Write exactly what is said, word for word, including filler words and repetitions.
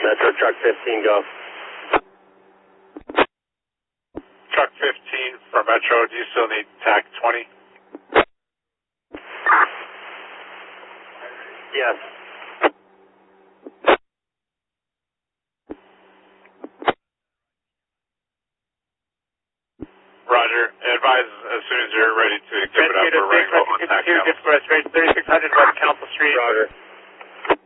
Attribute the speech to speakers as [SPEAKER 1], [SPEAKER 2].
[SPEAKER 1] Metro Truck fifteen, go.
[SPEAKER 2] Truck fifteen for Metro, do you still need T A C twenty?
[SPEAKER 1] Yes.
[SPEAKER 2] Roger. Advise as soon as you're ready to give it up. We're running low on T A C.
[SPEAKER 3] thirty-six hundred West Council Street.
[SPEAKER 1] Roger.